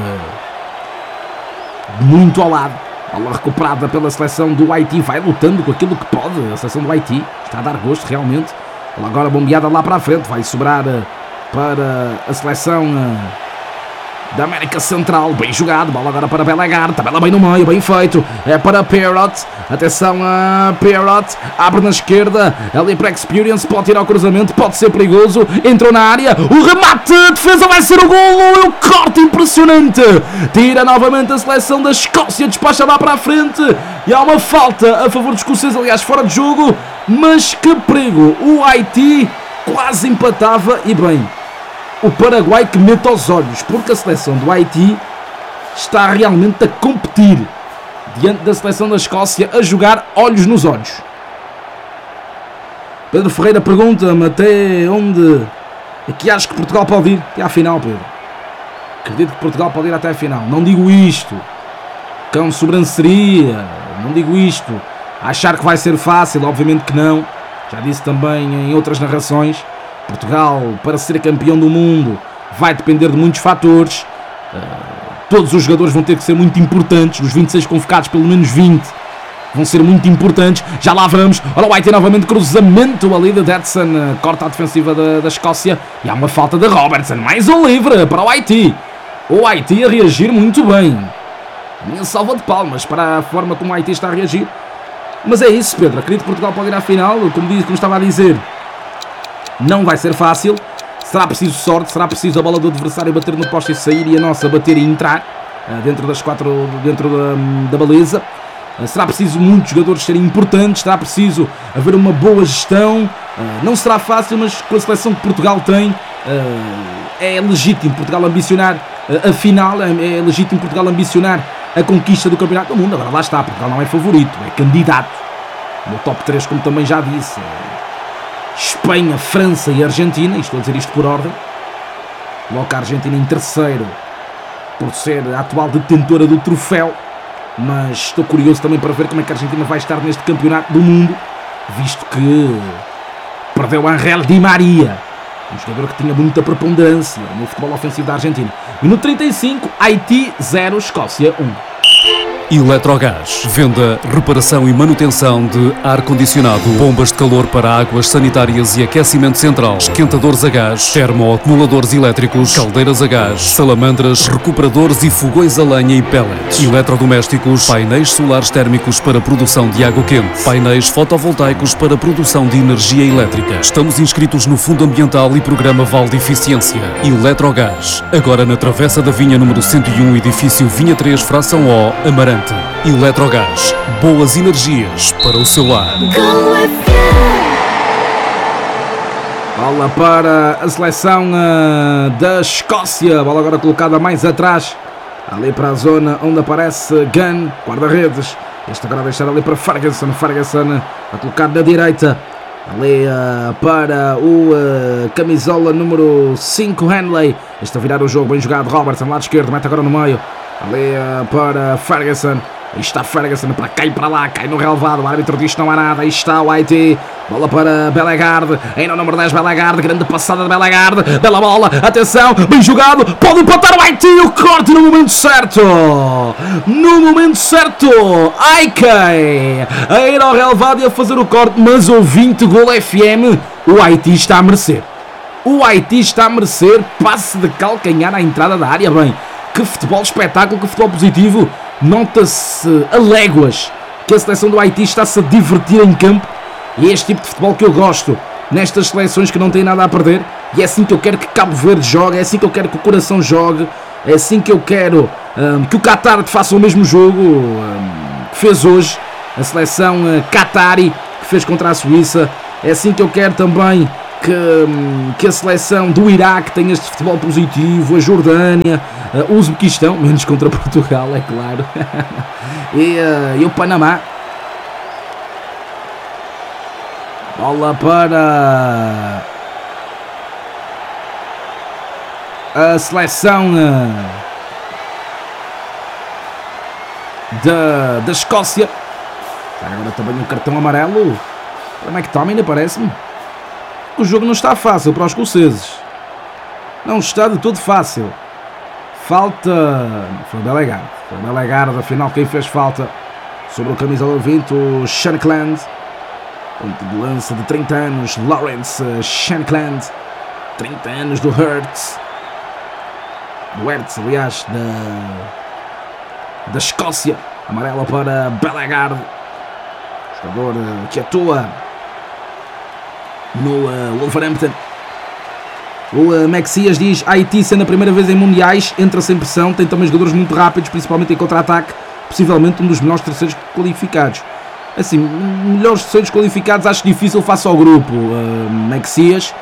muito ao lado. Bola recuperada pela seleção do Haiti, vai lutando com aquilo que pode. A seleção do Haiti está a dar gosto realmente. Bola agora bombeada lá para a frente, vai sobrar para a seleção da América Central. Bem jogado, bola agora para Bellegarde, tabela bem no meio, bem feito. É para Pierrot, atenção a Pierrot, abre na esquerda, ali para Experience, pode tirar o cruzamento, pode ser perigoso, entrou na área, o remate, a defesa vai ser o golo, o corte impressionante, tira novamente a seleção da Escócia, despacha lá para a frente, e há uma falta a favor dos escoceses, aliás fora de jogo, mas que perigo, o Haiti quase empatava, e bem, o Paraguai que mete aos olhos, porque a seleção do Haiti está realmente a competir diante da seleção da Escócia, a jogar olhos nos olhos. Pedro Ferreira pergunta-me até onde é que acho que Portugal pode ir até à final, Pedro. Acredito que Portugal pode ir até à final. Não digo isto com sobranceria, não digo isto a achar que vai ser fácil, obviamente que não. Já disse também em outras narrações, Portugal, para ser campeão do mundo, vai depender de muitos fatores. Todos os jogadores vão ter que ser muito importantes. Dos 26 convocados, pelo menos 20 vão ser muito importantes. Já lá vamos. Olha o Haiti novamente, cruzamento ali de Detson, corta a defensiva da Escócia. E há uma falta de Robertson. Mais um livre para o Haiti. O Haiti a reagir muito bem. A minha salva de palmas para a forma como o Haiti está a reagir. Mas é isso, Pedro. Acredito que Portugal pode ir à final. Como estava a dizer, não vai ser fácil, será preciso sorte, será preciso a bola do adversário bater no poste e sair e a nossa bater e entrar dentro das 4, dentro da baliza. Será preciso muitos jogadores serem importantes, será preciso haver uma boa gestão. Não será fácil, mas com a seleção que Portugal tem, é legítimo Portugal ambicionar a final, é legítimo Portugal ambicionar a conquista do Campeonato do Mundo. Agora lá está, Portugal não é favorito, é candidato no top 3, como também já disse. Espanha, França e Argentina, estou a dizer isto por ordem. Coloca a Argentina em terceiro por ser a atual detentora do troféu, mas estou curioso também para ver como é que a Argentina vai estar neste campeonato do mundo, visto que perdeu Ángel Di Maria, um jogador que tinha muita preponderância no futebol ofensivo da Argentina. Minuto 35, Haiti 0, Escócia 1. Eletrogás. Venda, reparação e manutenção de ar-condicionado, bombas de calor para águas sanitárias e aquecimento central, esquentadores a gás, termoacumuladores elétricos, caldeiras a gás, salamandras, recuperadores e fogões a lenha e pellets, eletrodomésticos, painéis solares térmicos para produção de água quente, painéis fotovoltaicos para produção de energia elétrica. Estamos inscritos no Fundo Ambiental e Programa Vale de Eficiência. Eletrogás. Agora na Travessa da Vinha número 101, edifício Vinha 3, fração O, Amarante. Eletrogás, boas energias para o seu lar. Bola para a seleção da Escócia, bola agora colocada mais atrás, ali para a zona onde aparece Gunn, guarda-redes. Este agora a deixar ali para Ferguson a colocar na direita, ali para o camisola número 5, Henley. Este a virar o jogo, bem jogado, Robertson, lado esquerdo, mete agora no meio. Ali para Ferguson. Aí está Ferguson, para cá e para lá, cai no relevado, o árbitro diz que não há nada. Aí está o Haiti, bola para Bellegarde, ainda o número 10 Bellegarde, grande passada de Bellegarde, bela bola, atenção, bem jogado, pode empatar o Haiti, o corte no momento certo, Aike, a ir ao relevado e a fazer o corte, mas o 20 Gol FM, o Haiti está a merecer, passe de calcanhar à entrada da área, bem, que futebol espetáculo, que futebol positivo. Nota-se a léguas que a seleção do Haiti está-se a divertir em campo. E é este tipo de futebol que eu gosto nestas seleções que não têm nada a perder. E é assim que eu quero que Cabo Verde jogue, é assim que eu quero que o Coração jogue, é assim que eu quero que o Qatar faça o mesmo jogo que fez hoje, a seleção Qatari que fez contra a Suíça. É assim que eu quero também que a seleção do Iraque tenha este futebol positivo, a Jordânia, o Uzbequistão, menos contra Portugal, é claro, e o Panamá. Bola para a seleção da Escócia. Agora também um cartão amarelo para McTominay, parece-me. O jogo não está fácil para os escoceses. Não está de todo fácil. Falta... Foi o Bellegarde. Foi o Bellegarde, afinal, quem fez falta sobre o camisola 20, o Shankland. Ponto de lança de 30 anos, Lawrence Shankland. 30 anos do Hertz. Do Hertz, aliás, da Escócia. Amarela para Bellegarde. Jogador que atua no Wolverhampton. O Maxias diz: Haiti, sendo a primeira vez em mundiais, entra sem pressão, tem também jogadores muito rápidos, principalmente em contra-ataque, possivelmente um dos melhores terceiros qualificados. Assim, melhores terceiros qualificados acho difícil face ao grupo, Maxias,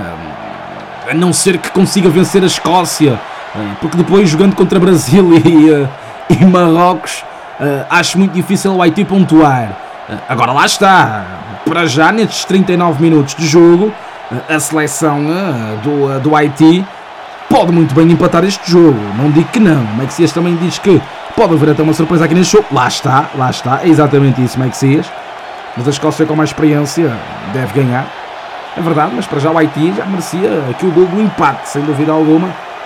a não ser que consiga vencer a Escócia, porque depois jogando contra Brasil e Marrocos, acho muito difícil o Haiti pontuar. Agora lá está, para já nestes 39 minutos de jogo, a seleção do Haiti pode muito bem empatar este jogo, não digo que não. Maxias também diz que pode haver até uma surpresa aqui neste jogo, lá está, é exatamente isso, Maxias. Mas a Escócia com mais experiência deve ganhar, é verdade, mas para já o Haiti já merecia aqui o gol do empate, sem dúvida alguma.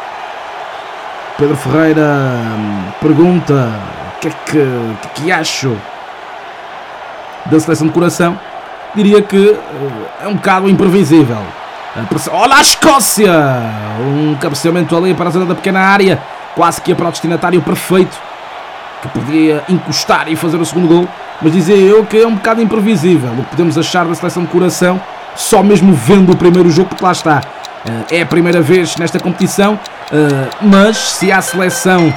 Pedro Ferreira pergunta o que acho da seleção de Coração. Diria que é um bocado imprevisível. Olha a Escócia! Um cabeceamento ali para a zona da pequena área, quase que ia para o destinatário perfeito, que podia encostar e fazer o segundo gol. Mas dizia eu que é um bocado imprevisível o que podemos achar da seleção de Coração, só mesmo vendo o primeiro jogo, porque lá está, é a primeira vez nesta competição, mas se há seleção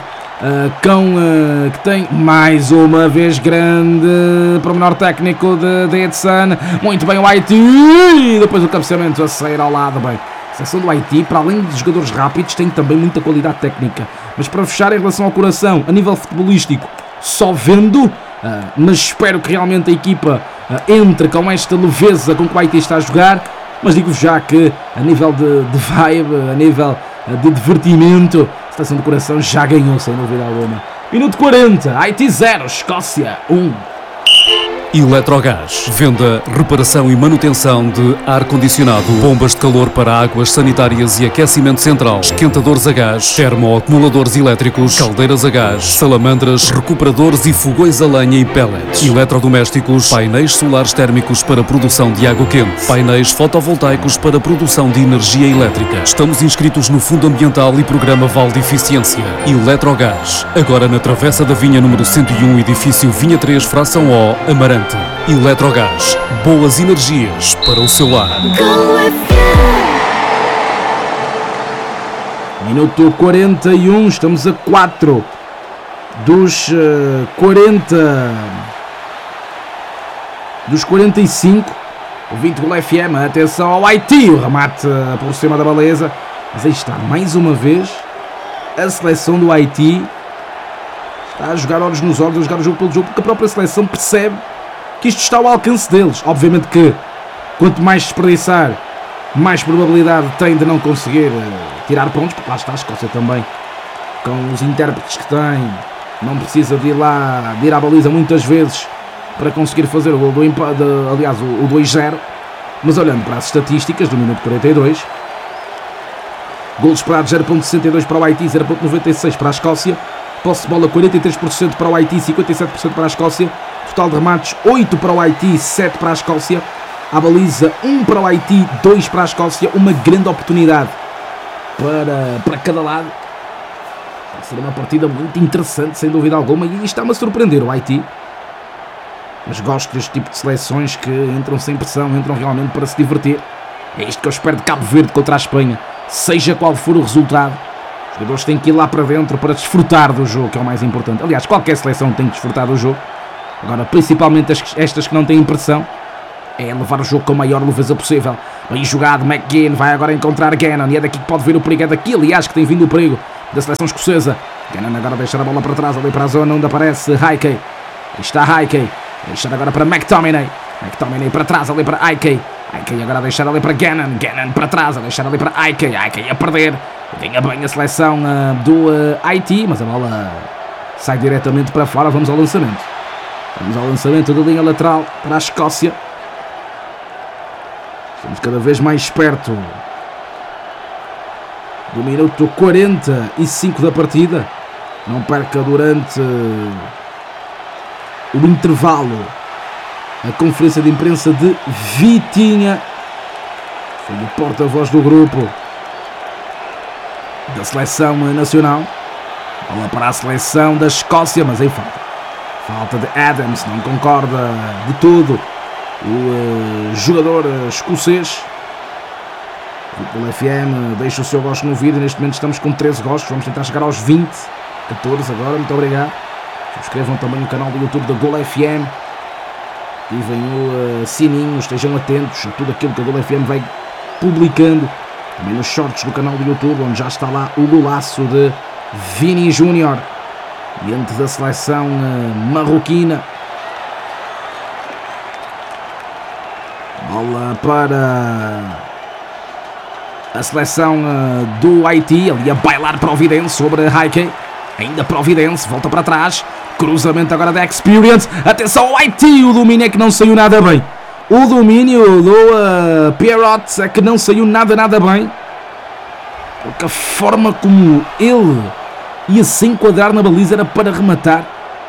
que tem mais uma vez grande pormenor técnico de Edson, muito bem o Haiti, e depois o cabeceamento a sair ao lado. Bem, a seleção do Haiti, para além de jogadores rápidos, tem também muita qualidade técnica. Mas para fechar, em relação ao Coração, a nível futebolístico, só vendo, mas espero que realmente a equipa entre com esta leveza com que o Haiti está a jogar. Mas digo-vos já que a nível de vibe, a nível de divertimento, a seleção do Coração já ganhou, sem dúvida alguma. Minuto 40, Haiti 0, Escócia 1. Eletrogás. Venda, reparação e manutenção de ar-condicionado, bombas de calor para águas sanitárias e aquecimento central, esquentadores a gás, termoacumuladores elétricos, caldeiras a gás, salamandras, recuperadores e fogões a lenha e pellets, eletrodomésticos, painéis solares térmicos para produção de água quente, painéis fotovoltaicos para produção de energia elétrica. Estamos inscritos no Fundo Ambiental e Programa Vale de Eficiência. Eletrogás. Agora na Travessa da Vinha número 101, edifício Vinha 3, fração O, Amarante. Eletrogás, boas energias para o seu lar. Minuto 41, estamos a 4 dos 45. O 20 Gol FM, atenção ao Haiti, o remate por cima da baliza. Mas aí está, mais uma vez, a seleção do Haiti está a jogar olhos nos olhos, a jogar o jogo pelo jogo, porque a própria seleção percebe que isto está ao alcance deles. Obviamente que quanto mais desperdiçar, mais probabilidade tem de não conseguir tirar pontos, porque lá está a Escócia também, com os intérpretes que tem, não precisa de ir à baliza muitas vezes para conseguir fazer o gol do empate, aliás o 2-0. Mas olhando para as estatísticas do minuto 42, golos esperados 0.62 para o Haiti, 0.96 para a Escócia, posse de bola 43% para o Haiti, 57% para a Escócia, total de remates 8 para o Haiti, 7 para a Escócia, à baliza 1 para o Haiti, 2 para a Escócia, uma grande oportunidade para cada lado. Vai ser uma partida muito interessante, sem dúvida alguma, e está-me a surpreender o Haiti. Mas gosto deste tipo de seleções que entram sem pressão, entram realmente para se divertir. É isto que eu espero de Cabo Verde contra a Espanha. Seja qual for o resultado, os jogadores têm que ir lá para dentro para desfrutar do jogo, que é o mais importante. Aliás, qualquer seleção tem que desfrutar do jogo. Agora, principalmente estas que não têm impressão, é levar o jogo com a maior leveza possível. Bem jogado, McGinn vai agora encontrar Gannon, e é daqui que pode vir o perigo, é daqui, aliás, que tem vindo o perigo da seleção escocesa. Gannon agora deixar a bola para trás, ali para a zona onde aparece Hickey. Aí está Hickey, deixar agora para McTominay. McTominay para trás, ali para Hickey. Hickey agora a deixar ali para Gannon. Gannon para trás, a deixar ali para Hickey. Hickey a perder. Ganha bem a seleção do Haiti, mas a bola sai diretamente para fora. Vamos ao lançamento. Vamos ao lançamento da linha lateral para a Escócia. Estamos cada vez mais perto do minuto 45 da partida. Não perca durante o intervalo a conferência de imprensa de Vitinha. Foi o porta-voz do grupo da seleção nacional. Bola para a seleção da Escócia, mas aí falta de Adams, não concorda de todo o jogador escocês. O FM deixa o seu gosto no vídeo. Neste momento estamos com 13 gostos, vamos tentar chegar aos 20, 14 agora, muito obrigado. Subscrevam também o canal do YouTube da Gol FM, ativem o sininho, estejam atentos a tudo aquilo que a Gol FM vai publicando, também nos shorts do canal do YouTube, onde já está lá o golaço de Vini Júnior diante da seleção marroquina. Bola para a seleção do Haiti, ali a bailar Providence sobre Hickey. Ainda Providence, volta para trás. Cruzamento agora da Experience. Atenção ao Haiti, o domínio é que não saiu nada bem. O domínio do Pierrot é que não saiu nada bem. Porque a forma como ele ia se enquadrar na baliza era para rematar.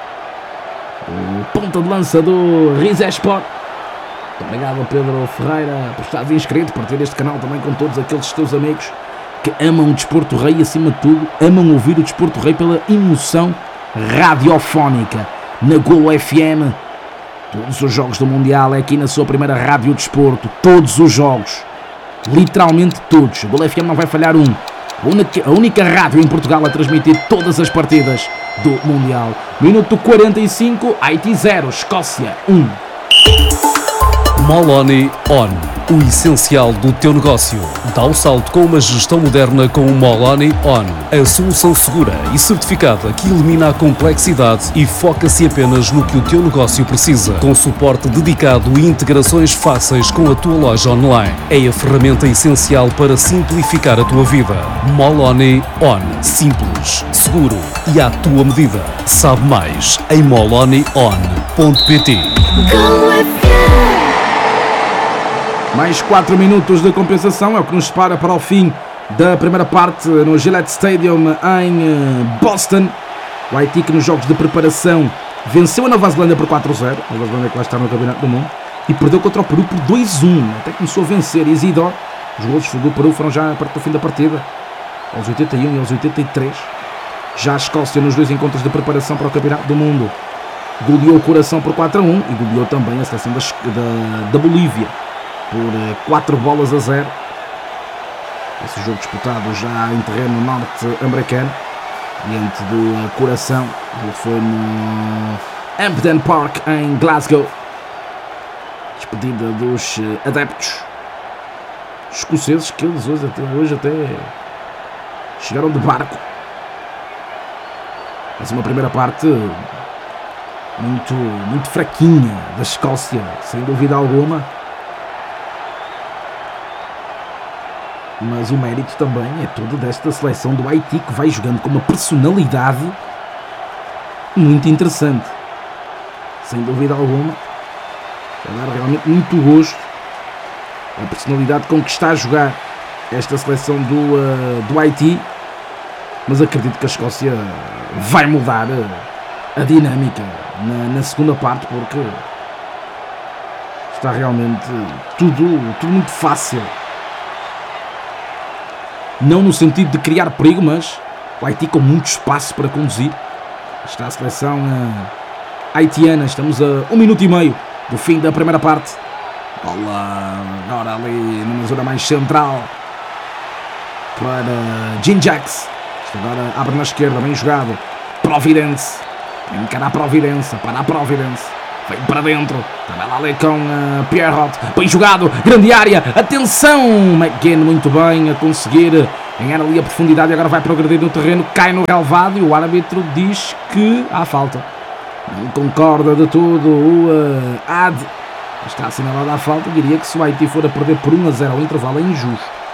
O ponta de lança do Rizespor. Muito obrigado, Pedro Ferreira, por estares inscrito, por ter este canal também com todos aqueles teus amigos que amam o Desporto Rei e, acima de tudo, amam ouvir o Desporto Rei pela emoção radiofónica. Na Gol FM, todos os jogos do Mundial é aqui na sua primeira rádio desporto. Todos os jogos, literalmente todos. A Gol FM não vai falhar um. A única rádio em Portugal a transmitir todas as partidas do Mundial. Minuto 45, Haiti 0, Escócia 1. Moloni On, o essencial do teu negócio. Dá o salto com uma gestão moderna com o Moloni On, a solução segura e certificada que elimina a complexidade e foca-se apenas no que o teu negócio precisa, com suporte dedicado e integrações fáceis com a tua loja online. É a ferramenta essencial para simplificar a tua vida. Moloni On, simples, seguro e à tua medida. Sabe mais em molonion.pt. Mais 4 minutos de compensação é o que nos separa para o fim da primeira parte no Gillette Stadium em Boston. O Haiti, que nos jogos de preparação venceu a Nova Zelândia por 4-0. A Nova Zelândia que lá está no Campeonato do Mundo. E perdeu contra o Peru por 2-1. Até começou a vencer Isidore. Os golos do Peru foram já perto do fim da partida, aos 81 e aos 83. Já a Escócia, nos dois encontros de preparação para o Campeonato do Mundo, goleou o Coração por 4-1 e goleou também a seleção da Bolívia por 4-0. Esse jogo disputado já em terreno norte-americano, diante do Coração. Ele foi no Hampden Park em Glasgow. Despedida dos adeptos escoceses, que eles hoje até chegaram de barco. Mas uma primeira parte muito fraquinha da Escócia, sem dúvida alguma. Mas o mérito também é todo desta seleção do Haiti, que vai jogando com uma personalidade muito interessante. Sem dúvida alguma. Vai dar realmente muito gosto a personalidade com que está a jogar esta seleção do Haiti. Mas acredito que a Escócia vai mudar a dinâmica na segunda parte, porque está realmente tudo muito fácil. Não no sentido de criar perigo, mas o Haiti com muito espaço para conduzir. Está a seleção haitiana. Estamos a 1 minuto e meio do fim da primeira parte. Bola agora ali numa zona mais central para Ginjax. Isto agora abre na esquerda, bem jogado. Providence. Encara a Providence, para a Providence. Vem para dentro. Tabela ali com Pierrot. Bem jogado, grande área. Atenção, McGinn muito bem a conseguir ganhar ali a profundidade. E agora vai progredir no terreno, cai no relvado e o árbitro diz que há falta. Não concorda de tudo o Ad. Está assinalada a falta. Diria que se o Haiti for a perder por 1-0 ao intervalo é injusto.